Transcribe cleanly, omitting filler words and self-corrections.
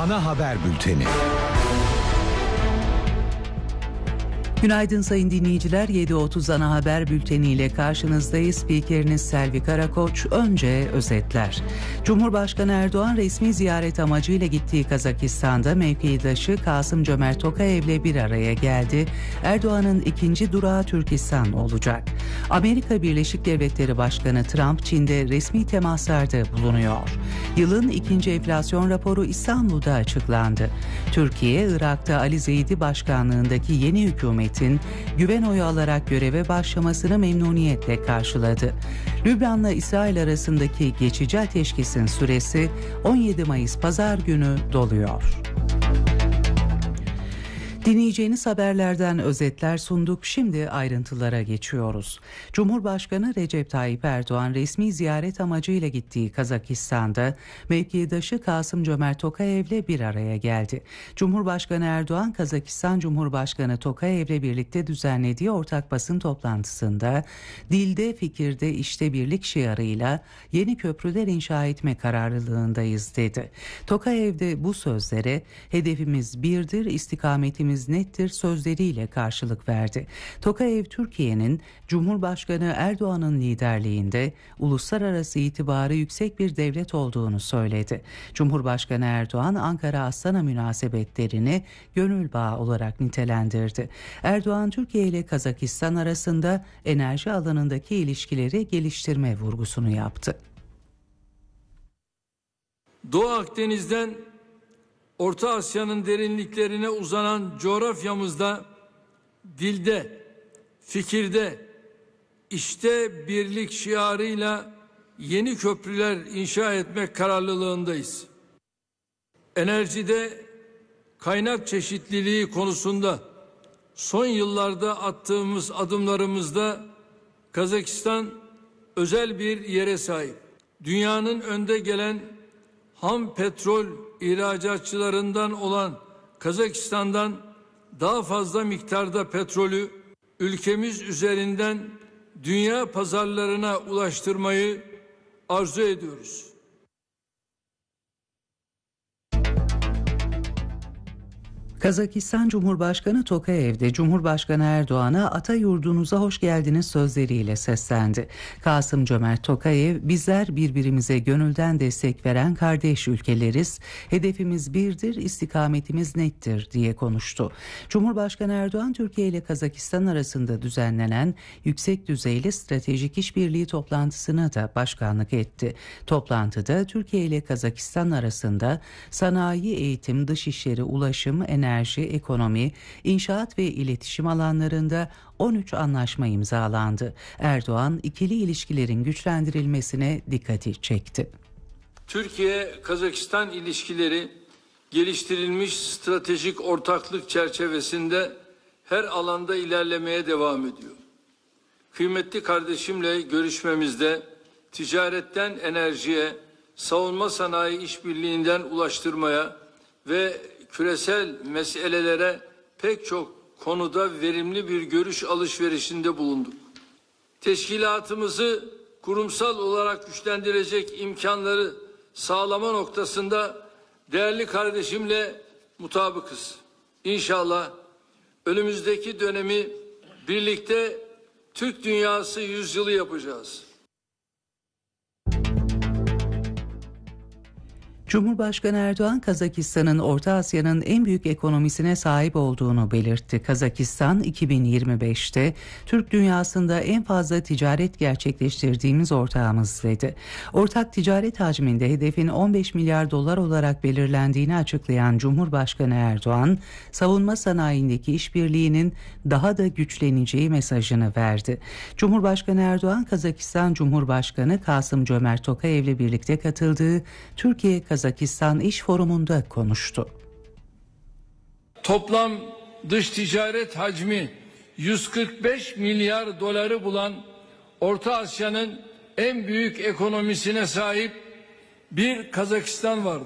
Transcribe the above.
Ana haber bülteni. Günaydın sayın dinleyiciler. 7.30 ana haber bülteniyle karşınızdayız. Spikeriniz Selvi Karakoç. Önce özetler. Cumhurbaşkanı Erdoğan resmi ziyaret amacıyla gittiği Kazakistan'da mevkidaşı Kasım-Cömert Tokayev'le bir araya geldi. Erdoğan'ın ikinci durağı Türkistan olacak. Amerika Birleşik Devletleri Başkanı Trump Çin'de resmi temaslarda bulunuyor. Yılın ikinci enflasyon raporu İstanbul'da açıklandı. Türkiye, Irak'ta Ali Zeydi başkanlığındaki yeni hükümetin güven oyu alarak göreve başlamasını memnuniyetle karşıladı. Lübnan'la İsrail arasındaki geçici ateşkesin süresi 17 Mayıs Pazar günü doluyor. Dinleyeceğiniz haberlerden özetler sunduk. Şimdi ayrıntılara geçiyoruz. Cumhurbaşkanı Recep Tayyip Erdoğan resmi ziyaret amacıyla gittiği Kazakistan'da mevkidaşı Kasım-Cömert Tokayev'le bir araya geldi. Cumhurbaşkanı Erdoğan, Kazakistan Cumhurbaşkanı Tokayev'le birlikte düzenlediği ortak basın toplantısında dilde, fikirde, işte birlik şiarıyla yeni köprüler inşa etme kararlılığındayız dedi. Tokayev de bu sözlere hedefimiz birdir, istikametimiz nettir sözleriyle karşılık verdi. Tokayev, Türkiye'nin Cumhurbaşkanı Erdoğan'ın liderliğinde uluslararası itibarı yüksek bir devlet olduğunu söyledi. Cumhurbaşkanı Erdoğan, Ankara-Astana münasebetlerini gönül bağı olarak nitelendirdi. Erdoğan, Türkiye ile Kazakistan arasında enerji alanındaki ilişkileri geliştirme vurgusunu yaptı. Doğu Akdeniz'den Orta Asya'nın derinliklerine uzanan coğrafyamızda dilde, fikirde, işte birlik şiarıyla yeni köprüler inşa etmek kararlılığındayız. Enerjide kaynak çeşitliliği konusunda son yıllarda attığımız adımlarımızda Kazakistan özel bir yere sahip. Dünyanın önde gelen ham petrol ihracatçılarından olan Kazakistan'dan daha fazla miktarda petrolü ülkemiz üzerinden dünya pazarlarına ulaştırmayı arzu ediyoruz. Kazakistan Cumhurbaşkanı Tokayev de Cumhurbaşkanı Erdoğan'a "Ata yurdunuza hoş geldiniz" sözleriyle seslendi. Kasım-Cömert Tokayev, "Bizler birbirimize gönülden destek veren kardeş ülkeleriz. Hedefimiz birdir, istikametimiz nettir" diye konuştu. Cumhurbaşkanı Erdoğan, Türkiye ile Kazakistan arasında düzenlenen yüksek düzeyli stratejik işbirliği toplantısına da başkanlık etti. Toplantıda Türkiye ile Kazakistan arasında sanayi, eğitim, dışişleri, ulaşım, enerji, ekonomi, inşaat ve iletişim alanlarında 13 anlaşma imzalandı. Erdoğan, ikili ilişkilerin güçlendirilmesine dikkati çekti. Türkiye-Kazakistan ilişkileri geliştirilmiş stratejik ortaklık çerçevesinde her alanda ilerlemeye devam ediyor. Kıymetli kardeşimle görüşmemizde ticaretten enerjiye, savunma sanayi işbirliğinden ulaştırmaya ve küresel meselelere pek çok konuda verimli bir görüş alışverişinde bulunduk. Teşkilatımızı kurumsal olarak güçlendirecek imkanları sağlama noktasında değerli kardeşimle mutabıkız. İnşallah önümüzdeki dönemi birlikte Türk dünyası yüzyılı yapacağız. Cumhurbaşkanı Erdoğan, Kazakistan'ın Orta Asya'nın en büyük ekonomisine sahip olduğunu belirtti. Kazakistan, 2025'te Türk dünyasında en fazla ticaret gerçekleştirdiğimiz ortağımız dedi. Ortak ticaret hacminde hedefin 15 milyar dolar olarak belirlendiğini açıklayan Cumhurbaşkanı Erdoğan, savunma sanayindeki işbirliğinin daha da güçleneceği mesajını verdi. Cumhurbaşkanı Erdoğan, Kazakistan Cumhurbaşkanı Kasım-Cömert Tokayev'le birlikte katıldığı Türkiye-Kazakistan İş Forumu'nda konuştu. Toplam dış ticaret hacmi 145 milyar doları bulan Orta Asya'nın en büyük ekonomisine sahip bir Kazakistan vardır.